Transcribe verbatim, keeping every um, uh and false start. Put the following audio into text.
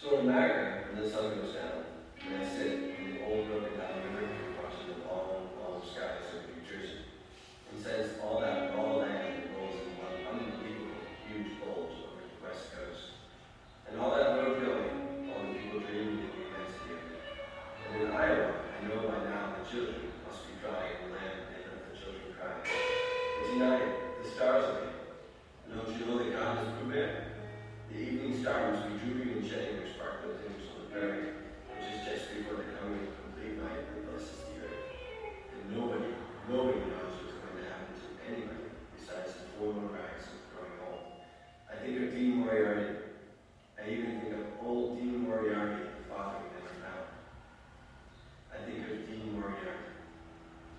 So in America, when the sun goes down, and I sit on the old broken down river watching the long, long skies over New Jersey, and sense all that raw land that rolls in one unbelievable, huge bulge over the west coast. And all that road going, all the people dreaming of the immensity of it. And in Iowa, I know by now the children must be crying in the land they let the children cry. And tonight, the stars are here. And don't you know that God is prepared? The evening star must be drooping and shedding their sparkling timbers on the prairie, which is just before the coming of complete night that blesses the earth. And nobody, nobody knows